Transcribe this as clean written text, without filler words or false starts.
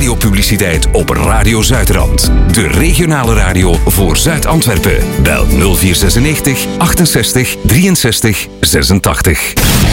radiopubliciteit op Radio Zuidrand. De regionale radio voor Zuid-Antwerpen. Bel 0496 68 63 86.